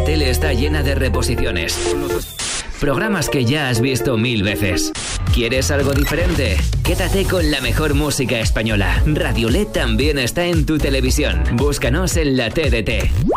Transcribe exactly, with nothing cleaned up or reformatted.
la tele está llena de reposiciones. Programas que ya has visto mil veces. ¿Quieres algo diferente? Quédate con la mejor música española. Radio L E D también está en tu televisión. Búscanos en la T D T.